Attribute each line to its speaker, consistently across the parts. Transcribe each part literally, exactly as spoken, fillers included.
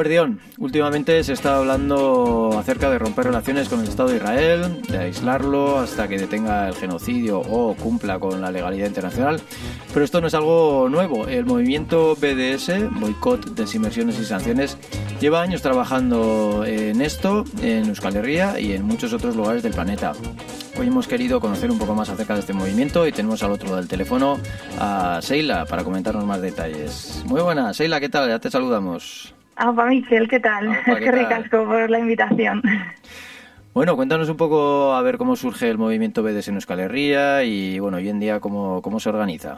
Speaker 1: Eguerdión, últimamente se está hablando acerca de romper relaciones con el Estado de Israel, de aislarlo hasta que detenga el genocidio o cumpla con la legalidad internacional. Pero esto no es algo nuevo. El movimiento B D S, Boicot, Desinversiones y Sanciones, lleva años trabajando en esto, en Euskal Herria y en muchos otros lugares del planeta. Hoy hemos querido conocer un poco más acerca de este movimiento y tenemos al otro lado del teléfono a Seila para comentarnos más detalles. Muy buenas, Seila, ¿qué tal? Ya te saludamos.
Speaker 2: Aupa, Michel, ¿qué tal?
Speaker 1: Aupa,
Speaker 2: es que ricasco por la invitación.
Speaker 1: Bueno, cuéntanos un poco a ver cómo surge el movimiento B D S en Euskal Herria y, bueno, hoy en día cómo, cómo se organiza.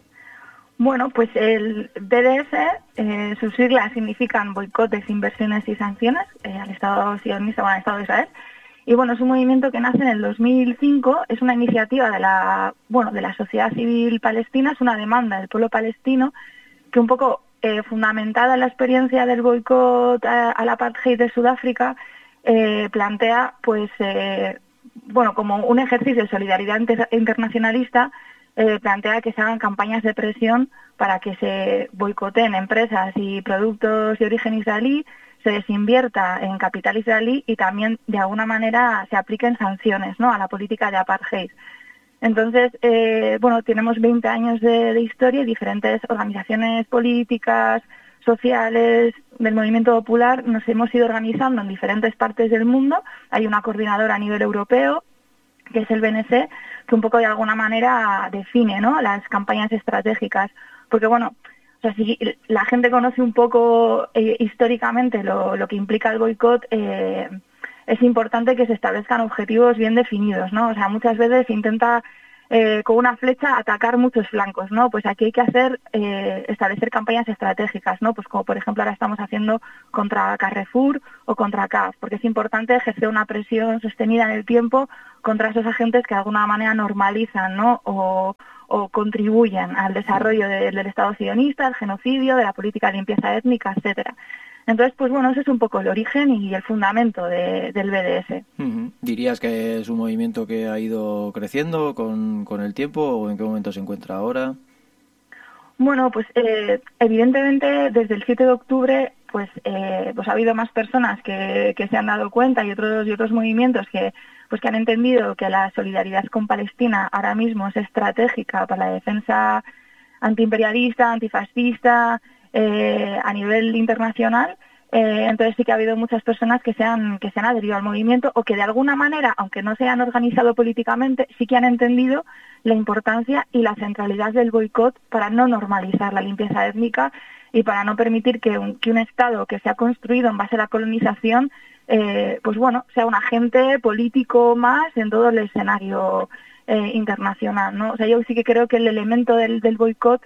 Speaker 2: Bueno, pues el B D S, eh, sus siglas significan Boicot, Desinversiones y Sanciones eh, al Estado sionista, bueno, al Estado de Israel. Y bueno, es un movimiento que nace en el dos mil cinco, es una iniciativa de la, bueno, de la sociedad civil palestina, es una demanda del pueblo palestino que un poco eh, fundamentada en la experiencia del boicot al apartheid de Sudáfrica, eh, plantea, pues, eh, bueno, como un ejercicio de solidaridad internacionalista, eh, plantea que se hagan campañas de presión para que se boicoteen empresas y productos de origen israelí, se desinvierta en capital israelí y también, de alguna manera, se apliquen sanciones, ¿no?, a la política de apartheid. Entonces, eh, bueno, tenemos veinte años de, de historia y diferentes organizaciones políticas, sociales, del movimiento popular, nos hemos ido organizando en diferentes partes del mundo. Hay una coordinadora a nivel europeo, que es el B N C, que un poco de alguna manera define, ¿no?, las campañas estratégicas. Porque, bueno, o sea, si la gente conoce un poco eh, históricamente lo, lo que implica el boicot, eh, es importante que se establezcan objetivos bien definidos, ¿no? O sea, muchas veces se intenta eh, con una flecha atacar muchos flancos, ¿no? Pues aquí hay que hacer, eh, establecer campañas estratégicas, ¿no? Pues como por ejemplo ahora estamos haciendo contra Carrefour o contra C A F, porque es importante ejercer una presión sostenida en el tiempo contra esos agentes que de alguna manera normalizan, ¿no?, o, o contribuyen al desarrollo de, del Estado sionista, al genocidio, de la política de limpieza étnica, etcétera. Entonces, pues bueno, ese es un poco el origen y el fundamento de, del B D S.
Speaker 1: Uh-huh. ¿Dirías que es un movimiento que ha ido creciendo con, con el tiempo o en qué momento se encuentra ahora?
Speaker 2: Bueno, pues eh, evidentemente desde el siete de octubre pues, eh, pues ha habido más personas que, que se han dado cuenta y otros y otros movimientos que pues que han entendido que la solidaridad con Palestina ahora mismo es estratégica para la defensa antiimperialista, antifascista, eh, a nivel internacional. Eh, entonces sí que ha habido muchas personas que se han que se han adherido al movimiento o que de alguna manera, aunque no se han organizado políticamente, sí que han entendido la importancia y la centralidad del boicot para no normalizar la limpieza étnica y para no permitir que un, que un Estado que se ha construido en base a la colonización, eh, pues bueno, sea un agente político más en todo el escenario eh, internacional, ¿no? O sea, yo sí que creo que el elemento del, del boicot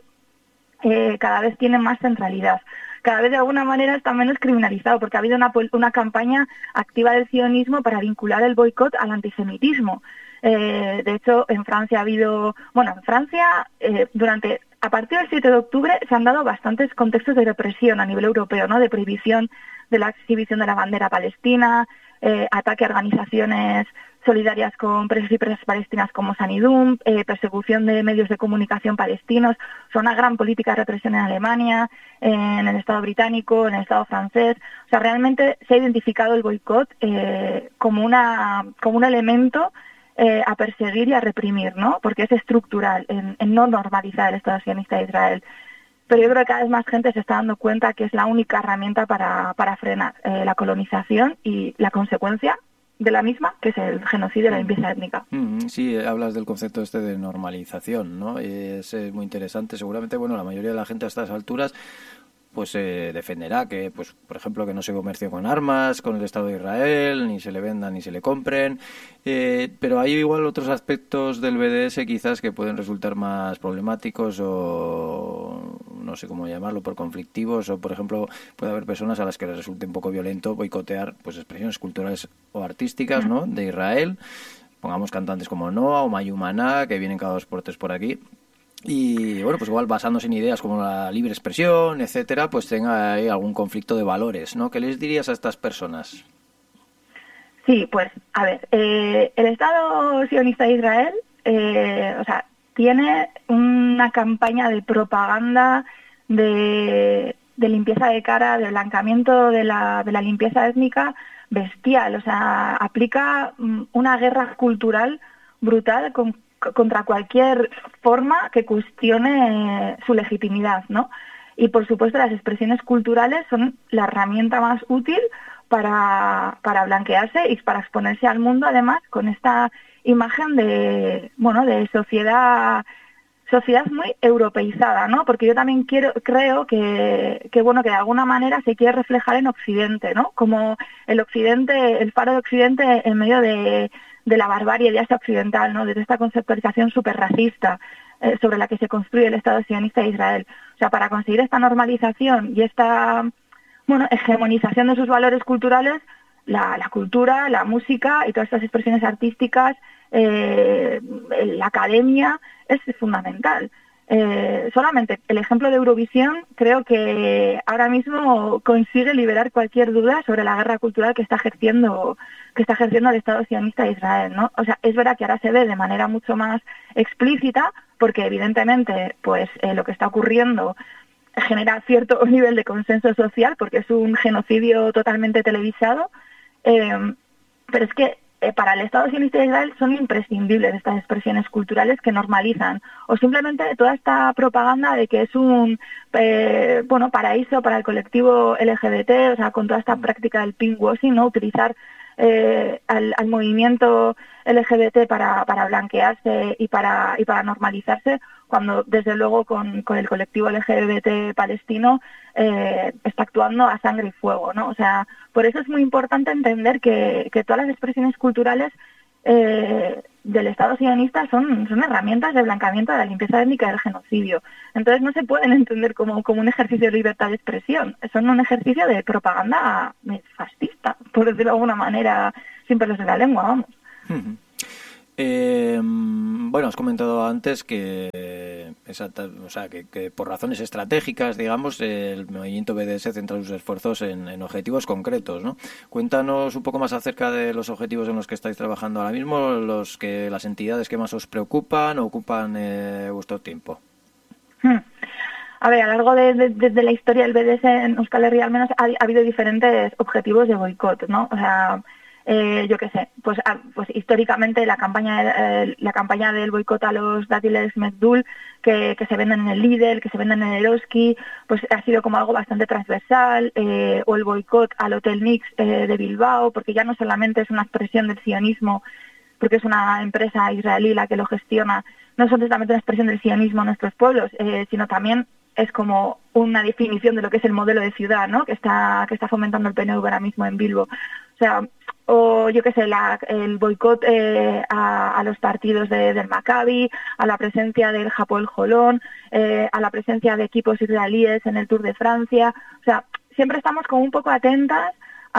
Speaker 2: eh, cada vez tiene más centralidad. Cada vez de alguna manera está menos criminalizado, porque ha habido una, una campaña activa del sionismo para vincular el boicot al antisemitismo. Eh, de hecho, en Francia ha habido, bueno, en Francia, eh, durante, a partir del siete de octubre se han dado bastantes contextos de represión a nivel europeo, ¿no?, de prohibición de la exhibición de la bandera palestina, eh, ataque a organizaciones solidarias con presos y presas palestinas como Sanidum, eh, persecución de medios de comunicación palestinos. Son una gran política de represión en Alemania, en el Estado británico, en el Estado francés. O sea, realmente se ha identificado el boicot eh, como una como un elemento eh, a perseguir y a reprimir, ¿no? Porque es estructural en, en no normalizar el Estado sionista de Israel. Pero yo creo que cada vez más gente se está dando cuenta que es la única herramienta para, para frenar eh, la colonización y la consecuencia de la misma, que es el genocidio de la limpieza étnica.
Speaker 1: Sí, hablas del concepto este de normalización, ¿no? Es, es muy interesante. Seguramente, bueno, la mayoría de la gente a estas alturas pues eh, defenderá que, pues, por ejemplo, que no se comercie con armas con el Estado de Israel, ni se le vendan ni se le compren, eh, pero hay igual otros aspectos del B D S quizás que pueden resultar más problemáticos o no sé cómo llamarlo, por conflictivos, o por ejemplo puede haber personas a las que les resulte un poco violento boicotear pues expresiones culturales o artísticas, ¿no?, de Israel, pongamos cantantes como Noah o Mayumana, que vienen cada dos por tres por aquí. Y bueno, pues igual basándose en ideas como la libre expresión, etcétera, pues tenga ahí algún conflicto de valores, ¿no? ¿Qué les dirías a estas personas?
Speaker 2: Sí, pues, a ver, eh, el Estado sionista de Israel, eh, o sea, tiene una campaña de propaganda, de, de limpieza de cara, de blanqueamiento de la, de la limpieza étnica bestial. O sea, aplica una guerra cultural brutal con, contra cualquier forma que cuestione su legitimidad, ¿no? Y por supuesto las expresiones culturales son la herramienta más útil para, para blanquearse y para exponerse al mundo, además, con esta imagen de, bueno, de sociedad sociedad muy europeizada, ¿no? Porque yo también quiero, creo que, que, bueno, que de alguna manera se quiere reflejar en Occidente, ¿no? Como el Occidente, el faro de Occidente en medio de, de la barbarie de Asia Occidental, ¿no? Desde esta conceptualización súper racista eh, sobre la que se construye el Estado sionista de Israel. O sea, para conseguir esta normalización y esta, bueno, hegemonización de sus valores culturales, la, la cultura, la música y todas estas expresiones artísticas, eh, la academia, es fundamental. Eh, solamente el ejemplo de Eurovisión creo que ahora mismo consigue liberar cualquier duda sobre la guerra cultural que está ejerciendo que está ejerciendo el Estado sionista de Israel, ¿no? O sea, es verdad que ahora se ve de manera mucho más explícita, porque evidentemente, pues eh, lo que está ocurriendo genera cierto nivel de consenso social, porque es un genocidio totalmente televisado, eh, pero es que para el Estado sionista de Israel son imprescindibles estas expresiones culturales que normalizan, o simplemente toda esta propaganda de que es un eh, bueno paraíso para el colectivo L G B T, o sea, con toda esta práctica del pinkwashing, ¿no? Utilizar eh, al, al movimiento L G B T para, para blanquearse y para y para normalizarse, cuando desde luego con, con el colectivo L G B T palestino eh, está actuando a sangre y fuego, ¿no? O sea, por eso es muy importante entender que, que todas las expresiones culturales eh, del Estado sionista son, son herramientas de blanqueamiento de la limpieza étnica y del genocidio. Entonces no se pueden entender como, como un ejercicio de libertad de expresión, son un ejercicio de propaganda fascista, por decirlo de alguna manera, sin pelos en la lengua, vamos.
Speaker 1: Uh-huh. Eh, bueno, has comentado antes que, exacta, o sea, que, que por razones estratégicas, digamos, el movimiento B D S centra sus esfuerzos en, en objetivos concretos, ¿no? Cuéntanos un poco más acerca de los objetivos en los que estáis trabajando ahora mismo, los que las entidades que más os preocupan o ocupan eh, vuestro tiempo.
Speaker 2: Hmm. A ver, a lo largo de, de, de, de la historia del B D S en Euskal Herria al menos ha, ha habido diferentes objetivos de boicot, ¿no? O sea, Eh, yo qué sé, pues, ah, pues históricamente la campaña eh, la campaña del boicot a los dátiles Mekdul que, que se venden en el Lidl, que se venden en el Eroski, pues ha sido como algo bastante transversal, eh, o el boicot al Hotel Nix eh, de Bilbao, porque ya no solamente es una expresión del sionismo, porque es una empresa israelí la que lo gestiona, no es solamente una expresión del sionismo en nuestros pueblos, eh, sino también es como una definición de lo que es el modelo de ciudad, ¿no? Que está que está fomentando el P N V ahora mismo en Bilbo. O sea, o yo qué sé, la, el boicot eh, a, a los partidos de, del Maccabi, a la presencia del Hapoel Holon, eh, a la presencia de equipos israelíes en el Tour de Francia. O sea, siempre estamos como un poco atentas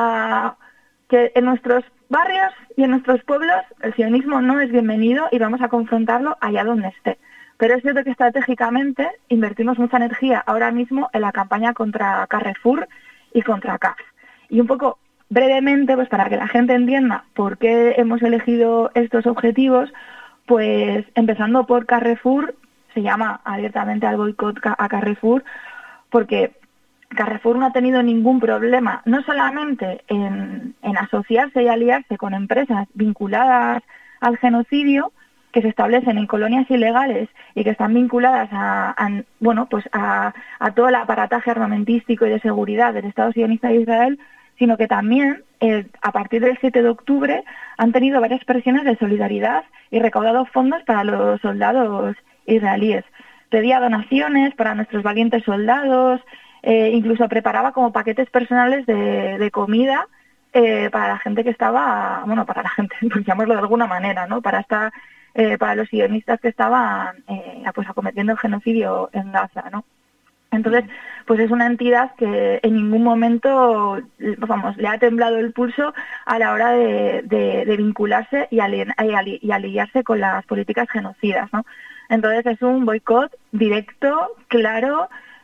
Speaker 2: a que en nuestros barrios y en nuestros pueblos el sionismo no es bienvenido y vamos a confrontarlo allá donde esté. Pero es cierto que estratégicamente invertimos mucha energía ahora mismo en la campaña contra Carrefour y contra C A F. Y un poco brevemente, pues para que la gente entienda por qué hemos elegido estos objetivos, pues empezando por Carrefour, se llama abiertamente al boicot a Carrefour, porque Carrefour no ha tenido ningún problema, no solamente en, en asociarse y aliarse con empresas vinculadas al genocidio, que se establecen en colonias ilegales y que están vinculadas a, a bueno, pues a, a todo el aparataje armamentístico y de seguridad del Estado sionista de Israel, sino que también, eh, a partir del siete de octubre, han tenido varias presiones de solidaridad y recaudado fondos para los soldados israelíes. Pedía donaciones para nuestros valientes soldados, eh, incluso preparaba como paquetes personales de, de comida eh, para la gente que estaba, bueno, para la gente, pues llamarlo de alguna manera, ¿no? Para esta Eh, para los sionistas que estaban eh, pues acometiendo el genocidio en Gaza, ¿no? Entonces, pues es una entidad que en ningún momento, vamos, le ha temblado el pulso a la hora de, de, de vincularse y, ali, y, ali, y aliarse con las políticas genocidas, ¿no? Entonces es un boicot directo, claro,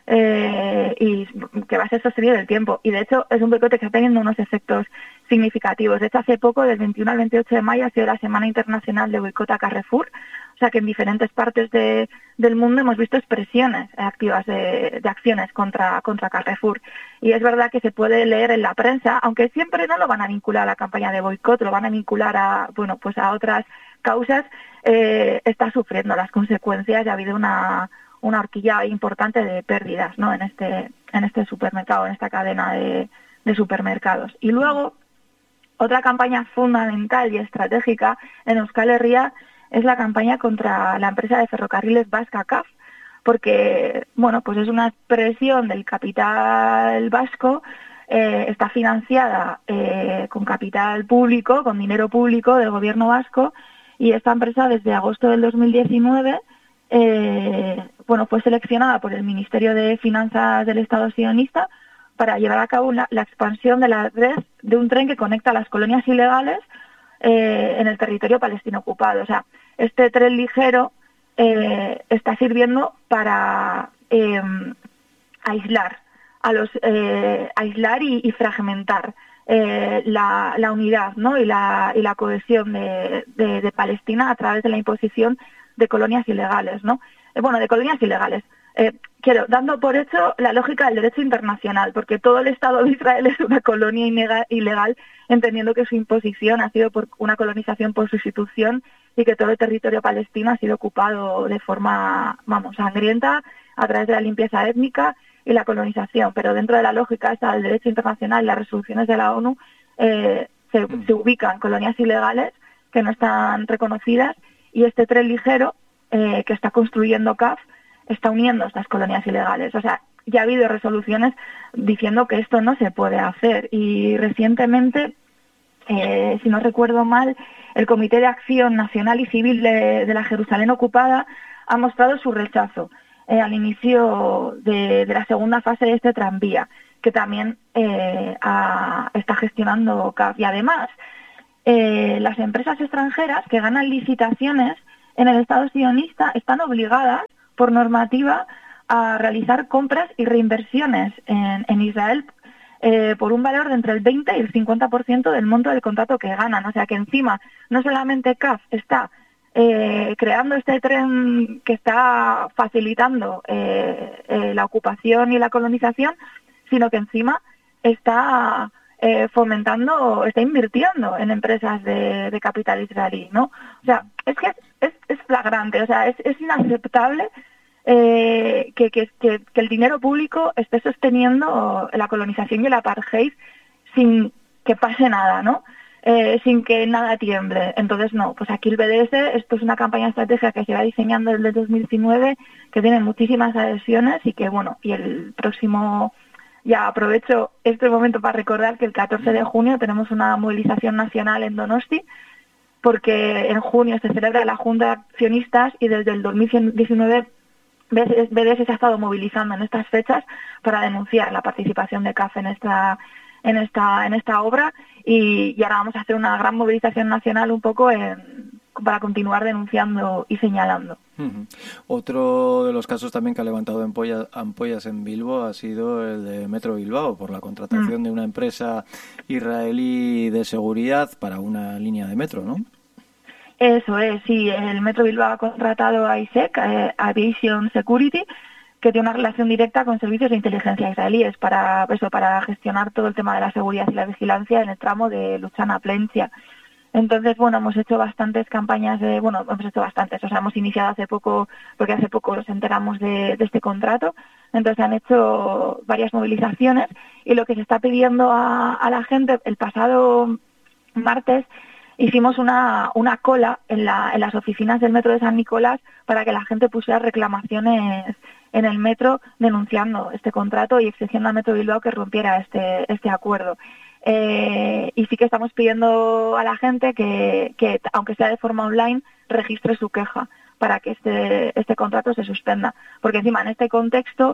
Speaker 2: eh, y que va a ser sostenido en el tiempo. Y de hecho es un boicot que está teniendo unos efectos significativos. De hecho, hace poco, del veintiuno al veintiocho de mayo, ha sido la Semana Internacional de Boicot a Carrefour. O sea que en diferentes partes de, del mundo hemos visto expresiones activas de, de acciones contra, contra Carrefour. Y es verdad que se puede leer en la prensa, aunque siempre no lo van a vincular a la campaña de boicot, lo van a vincular a, bueno, pues a otras causas, eh, está sufriendo las consecuencias y ha habido una, una horquilla importante de pérdidas, ¿no? en este, en este supermercado, en esta cadena de, de supermercados. Y luego, otra campaña fundamental y estratégica en Euskal Herria es la campaña contra la empresa de ferrocarriles vasca C A F, porque, bueno, pues es una expresión del capital vasco, eh, está financiada eh, con capital público, con dinero público del gobierno vasco, y esta empresa desde agosto del dos mil diecinueve, eh, bueno, fue seleccionada por el Ministerio de Finanzas del Estado sionista para llevar a cabo la, la expansión de la red de un tren que conecta las colonias ilegales eh, en el territorio palestino ocupado. O sea, este tren ligero eh, está sirviendo para eh, aislar a los eh, aislar y, y fragmentar eh, la, la unidad, ¿no? y la y la cohesión de, de, de Palestina a través de la imposición de colonias ilegales, ¿no? Eh, bueno, de colonias ilegales. Eh, quiero, dando por hecho la lógica del derecho internacional, porque todo el Estado de Israel es una colonia inega, ilegal, entendiendo que su imposición ha sido por una colonización por sustitución y que todo el territorio palestino ha sido ocupado de forma, vamos, sangrienta a través de la limpieza étnica y la colonización. Pero dentro de la lógica esta del derecho internacional y las resoluciones de la ONU eh, se, se ubican colonias ilegales que no están reconocidas, y este tren ligero eh, que está construyendo C A F está uniendo estas colonias ilegales. O sea, ya ha habido resoluciones diciendo que esto no se puede hacer, y recientemente, eh, si no recuerdo mal, el Comité de Acción Nacional y Civil de, de la Jerusalén ocupada ha mostrado su rechazo eh, al inicio de, de la segunda fase de este tranvía, que también eh, a, está gestionando C A F. Y además, eh, las empresas extranjeras que ganan licitaciones en el Estado sionista están obligadas por normativa a realizar compras y reinversiones en, en Israel eh, por un valor de entre el veinte y el cincuenta por ciento del monto del contrato que ganan. O sea que encima no solamente C A F está eh, creando este tren que está facilitando eh, eh, la ocupación y la colonización, sino que encima está eh, fomentando, está invirtiendo en empresas de, de capital israelí, ¿no? O sea, es que es, es flagrante, o sea, es, es inaceptable eh, que, que, que, que el dinero público esté sosteniendo la colonización y el apartheid sin que pase nada, ¿no? Eh, sin que nada tiemble. Entonces, no, pues aquí el B D S, esto es una campaña estratégica que se va diseñando desde dos mil diecinueve, que tiene muchísimas adhesiones y que, bueno, y el próximo, ya aprovecho este momento para recordar que el catorce de junio tenemos una movilización nacional en Donosti, porque en junio se celebra la Junta de Accionistas y desde el dos mil diecinueve B D S se ha estado movilizando en estas fechas para denunciar la participación de C A F en esta en esta en esta obra, y, y ahora vamos a hacer una gran movilización nacional un poco en, para continuar denunciando y señalando.
Speaker 1: Uh-huh. Otro de los casos también que ha levantado ampollas, ampollas en Bilbo ha sido el de Metro Bilbao, por la contratación uh-huh. de una empresa israelí de seguridad para una línea de metro, ¿no?
Speaker 2: Eso es, sí, el Metro Bilbao ha contratado a I S E C, eh, Aviation Security, que tiene una relación directa con servicios de inteligencia israelíes para eso, para gestionar todo el tema de la seguridad y la vigilancia en el tramo de Luchana a Plencia. Entonces, bueno, hemos hecho bastantes campañas de, bueno, hemos hecho bastantes, o sea, hemos iniciado hace poco, porque hace poco nos enteramos de, de este contrato, entonces han hecho varias movilizaciones, y lo que se está pidiendo a, a la gente, el pasado martes hicimos una, una cola en, la, en las oficinas del Metro de San Nicolás para que la gente pusiera reclamaciones en el metro denunciando este contrato y exigiendo al Metro Bilbao que rompiera este, este acuerdo. Eh, y sí que estamos pidiendo a la gente que, que, aunque sea de forma online, registre su queja para que este, este contrato se suspenda. Porque encima, en este contexto,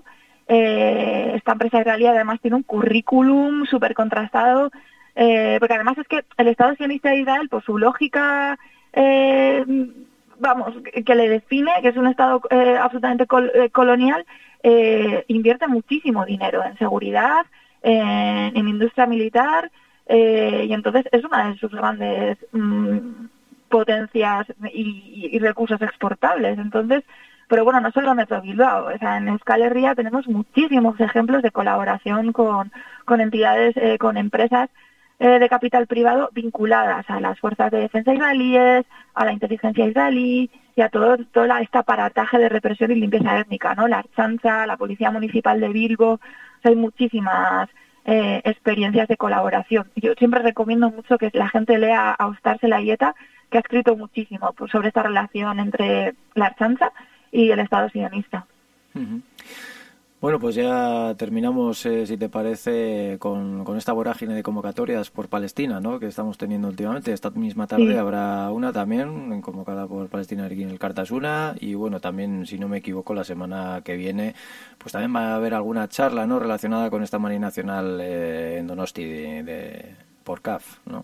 Speaker 2: eh, esta empresa israelí además tiene un currículum súper contrastado, eh, porque además es que el Estado sionista de Israel, por su lógica, eh, vamos, que le define, que es un Estado eh, absolutamente col- eh, colonial, eh, invierte muchísimo dinero en seguridad, en, en industria militar, eh, y entonces es una de sus grandes mmm, potencias y, y recursos exportables. Entonces, pero bueno, no solo Metro Bilbao, o sea, en Euskal Herria tenemos muchísimos ejemplos de colaboración con, con entidades, eh, con empresas eh, de capital privado vinculadas a las fuerzas de defensa israelíes, a la inteligencia israelí y a todo, todo este aparataje de represión y limpieza étnica, ¿no? La Ertzaintza, la Policía Municipal de Bilbo, o sea, hay muchísimas eh, experiencias de colaboración. Yo siempre recomiendo mucho que la gente lea a Oskar Zelaieta, que ha escrito muchísimo pues, sobre esta relación entre la Ertzaintza y el Estado sionista.
Speaker 1: Uh-huh. Bueno, pues ya terminamos, eh, si te parece, con, con esta vorágine de convocatorias por Palestina, ¿no?, que estamos teniendo últimamente. Esta misma tarde sí. Habrá una también convocada por Palestina aquí en el Cartasuna, y bueno, también, si no me equivoco, la semana que viene pues también va a haber alguna charla, ¿no?, relacionada con esta Marina Nacional eh, en Donosti de, de, por C A F, ¿no?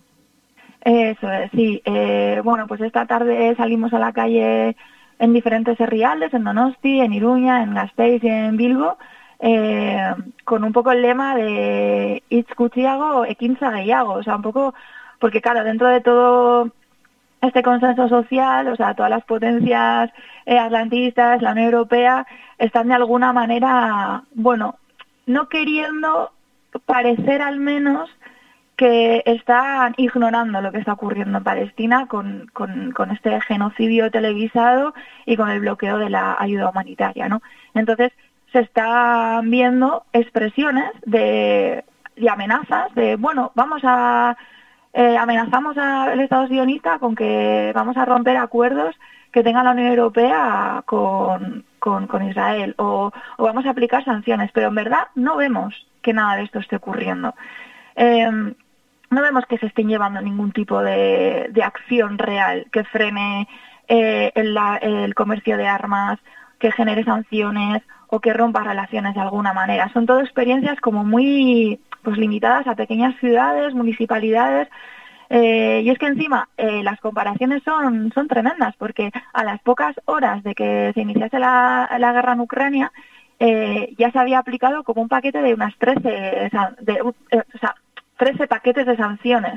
Speaker 2: Eso es, sí. Eh, bueno, pues esta tarde salimos a la calle en diferentes herrialdes, en Donosti, en Iruña, en Gasteiz y en Bilbo, eh, con un poco el lema de Hitz gutxiago, ekintza gehiago, o sea, un poco, porque claro, dentro de todo este consenso social, o sea, todas las potencias eh, atlantistas, la Unión Europea, están de alguna manera, bueno, no queriendo parecer al menos que están ignorando lo que está ocurriendo en Palestina con, con, con este genocidio televisado y con el bloqueo de la ayuda humanitaria, ¿no? Entonces se están viendo expresiones de, de amenazas, de, bueno, vamos a, eh, amenazamos al Estado sionista con que vamos a romper acuerdos que tenga la Unión Europea con, con, con Israel, o, o vamos a aplicar sanciones, pero en verdad no vemos que nada de esto esté ocurriendo. Eh, no vemos que se estén llevando ningún tipo de, de acción real que frene eh, el, el comercio de armas, que genere sanciones o que rompa relaciones de alguna manera. Son todas experiencias como muy pues limitadas a pequeñas ciudades, municipalidades, eh, y es que encima eh, las comparaciones son, son tremendas, porque a las pocas horas de que se iniciase la, la guerra en Ucrania, eh, ya se había aplicado como un paquete de unas trece, de, eh, o sea, trece paquetes de sanciones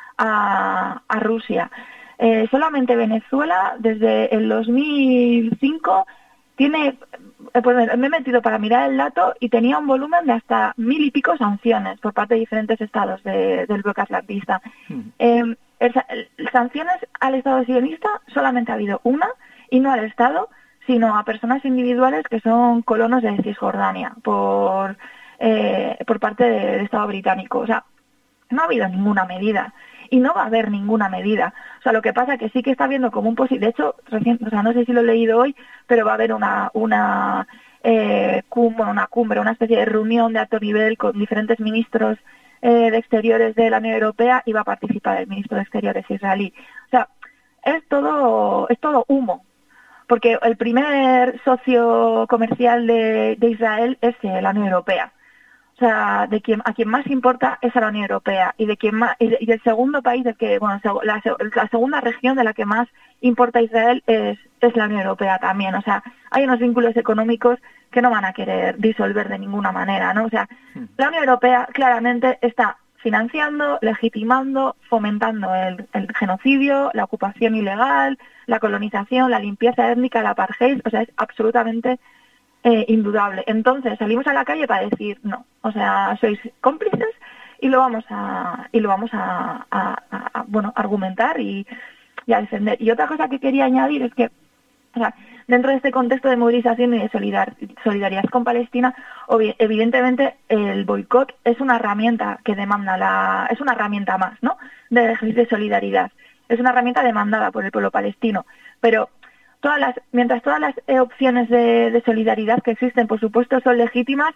Speaker 2: a, a Rusia. Eh, solamente Venezuela, desde el dos mil cinco, tiene, eh, pues me he metido para mirar el dato y tenía un volumen de hasta mil y pico sanciones por parte de diferentes estados de, del bloque atlantista. Mm. Eh, el, el, sanciones al Estado sionista solamente ha habido una, y no al Estado, sino a personas individuales que son colonos de Cisjordania por, eh, por parte del Estado británico. O sea, no ha habido ninguna medida y no va a haber ninguna medida. O sea, lo que pasa que sí que está habiendo como un posible, de hecho, recién, o sea, no sé si lo he leído hoy, pero va a haber una una eh, cumbre, una cumbre, una especie de reunión de alto nivel con diferentes ministros eh, de exteriores de la Unión Europea, y va a participar el ministro de Exteriores israelí. O sea, es todo es todo humo, porque el primer socio comercial de, de Israel es eh, la Unión Europea. O sea, de quien a quien más importa es a la Unión Europea, y de quien más y, de, y el segundo país del que, bueno, la, la segunda región de la que más importa Israel es es la Unión Europea también. O sea, hay unos vínculos económicos que no van a querer disolver de ninguna manera, ¿no? O sea, sí. La Unión Europea claramente está financiando, legitimando, fomentando el, el genocidio, la ocupación ilegal, la colonización, la limpieza étnica, la apartheid. O sea, es absolutamente Eh, indudable. Entonces salimos a la calle para decir no, o sea, sois cómplices y lo vamos a y lo vamos a, a, a, a bueno argumentar y, y a defender. Y otra cosa que quería añadir es que, o sea, dentro de este contexto de movilización y de solidar, solidaridad con Palestina, evidentemente el boicot es una herramienta que demanda la es una herramienta más, ¿no?, de ejercicio de solidaridad. Es una herramienta demandada por el pueblo palestino, pero Todas las, mientras todas las eh, opciones de, de solidaridad que existen, por supuesto, son legítimas,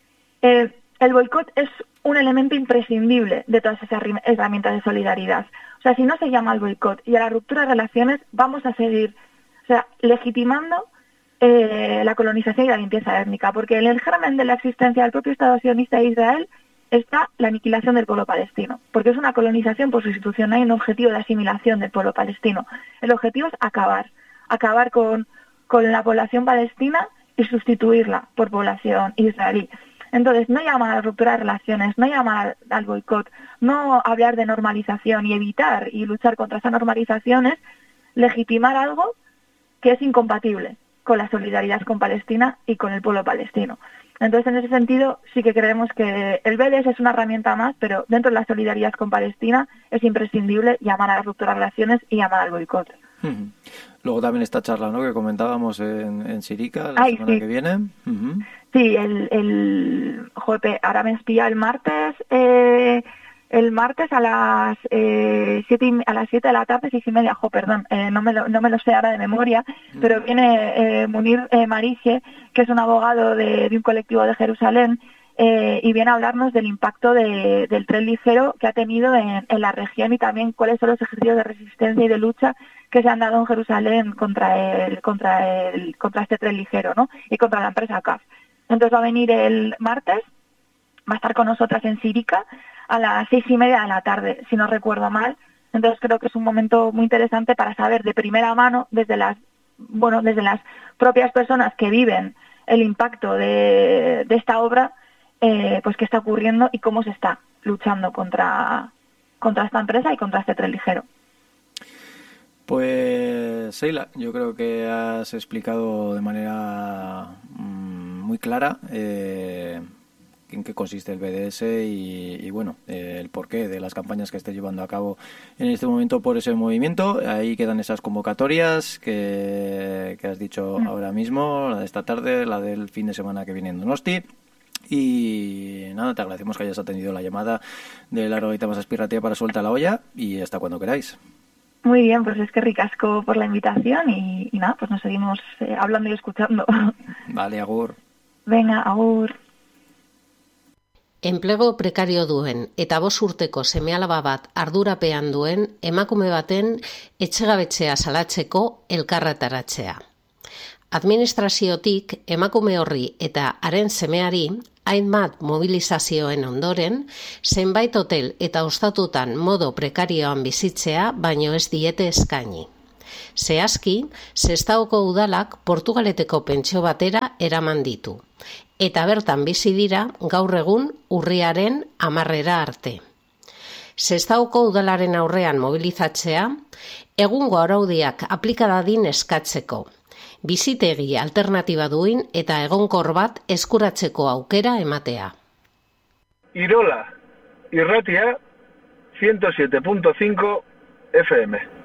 Speaker 2: eh, el boicot es un elemento imprescindible de todas esas herramientas de solidaridad. O sea, si no se llama al boicot y a la ruptura de relaciones, vamos a seguir, o sea, legitimando eh, la colonización y la limpieza étnica, porque en el germen de la existencia del propio Estado sionista de Israel está la aniquilación del pueblo palestino, porque es una colonización por sustitución, no hay un objetivo de asimilación del pueblo palestino. El objetivo es acabar. acabar con, con la población palestina y sustituirla por población israelí. Entonces, no llamar a la ruptura de relaciones, no llamar al, al boicot, no hablar de normalización y evitar y luchar contra esas normalizaciones, legitimar algo que es incompatible con la solidaridad con Palestina y con el pueblo palestino. Entonces, en ese sentido, sí que creemos que el B D S es una herramienta más, pero dentro de la solidaridad con Palestina es imprescindible llamar a la ruptura de relaciones y llamar al boicot.
Speaker 1: Uh-huh. Luego también esta charla, ¿no?, que comentábamos en, en Sirica la
Speaker 2: Ay,
Speaker 1: semana
Speaker 2: sí.
Speaker 1: que viene. Uh-huh.
Speaker 2: Sí, el, el jope, ahora me espía el martes, eh, el martes a las eh, siete y, a las siete de la tarde, seis y media, jo, perdón, eh, no me lo, no me lo sé ahora de memoria, uh-huh. pero viene eh, Munir eh, Mariche, que es un abogado de, de un colectivo de Jerusalén, eh, y viene a hablarnos del impacto de, del tren ligero que ha tenido en, en la región y también cuáles son los ejercicios de resistencia y de lucha que se han dado en Jerusalén contra el contra el contra este tren ligero, ¿no? Y contra la empresa C A F. Entonces va a venir el martes, va a estar con nosotras en Sirica a las seis y media de la tarde, si no recuerdo mal. Entonces creo que es un momento muy interesante para saber de primera mano, desde las bueno desde las propias personas que viven el impacto de, de esta obra, eh, pues qué está ocurriendo y cómo se está luchando contra contra esta empresa y contra este tren ligero.
Speaker 1: Pues Sheila, yo creo que has explicado de manera mmm, muy clara eh, en qué consiste el B D S y, y bueno, eh, el porqué de las campañas que esté llevando a cabo en este momento por ese movimiento. Ahí quedan esas convocatorias que, que has dicho mm. ahora mismo, la de esta tarde, la del fin de semana que viene en Donosti. Y nada, te agradecemos que hayas atendido la llamada de la Roguita Más Aspiratia para Suelta la Olla y hasta cuando queráis.
Speaker 2: Muy bien, pues es que ricasco por la invitación y, y nada, pues nos seguimos eh, hablando y escuchando.
Speaker 1: Vale, agur.
Speaker 2: Venga, agur.
Speaker 3: Enplego prekario duen eta bost urteko seme-alaba bat ardurapean duen emakume baten etxegabetzea salatzeko elkarretaratzea. Administraziotik emakume horri eta haren semeari hainbat mobilizazioen ondoren, zenbait hotel eta ostatutan modo prekarioan bizitzea baino ez diete eskaini. Zehazki, Sestaoko udalak Portugaleteko pentsio batera eraman ditu, eta bertan bizi dira gaur egun urriaren hamarrera arte. Sestaoko udalaren aurrean mobilizatzea, egungo araudiak aplikadadin eskatzeko, bizitegi alternatiba duin eta egonkor bat eskuratzeko aukera ematea.
Speaker 4: Irola, Irratia, ciento siete punto cinco F M.